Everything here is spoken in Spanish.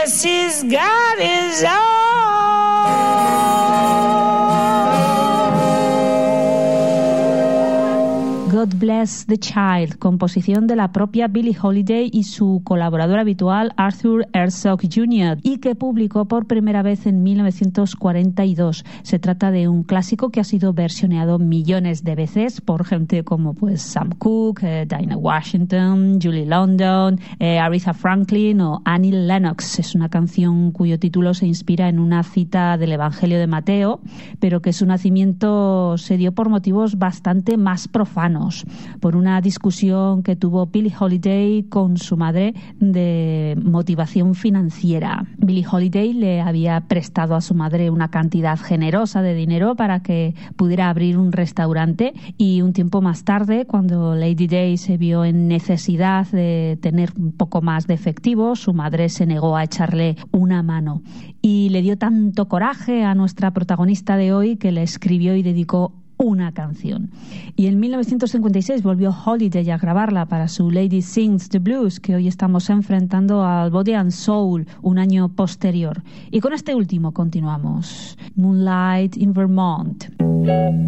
guess he's got his own. God Bless the Child, composición de la propia Billie Holiday y su colaborador habitual Arthur Herzog Jr. y que publicó por primera vez en 1942. Se trata de un clásico que ha sido versioneado millones de veces por gente como pues Sam Cooke, Dinah Washington, Julie London, Aretha Franklin o Annie Lennox. Es una canción cuyo título se inspira en una cita del Evangelio de Mateo, pero que su nacimiento se dio por motivos bastante más profanos, por una discusión que tuvo Billie Holiday con su madre de motivación financiera. Billie Holiday le había prestado a su madre una cantidad generosa de dinero para que pudiera abrir un restaurante y un tiempo más tarde, cuando Lady Day se vio en necesidad de tener un poco más de efectivo, su madre se negó a echarle una mano. Y le dio tanto coraje a nuestra protagonista de hoy que le escribió y dedicó una canción. Y en 1956 volvió Holiday a grabarla para su Lady Sings the Blues, que hoy estamos enfrentando al Body and Soul un año posterior. Y con este último continuamos. Moonlight in Vermont.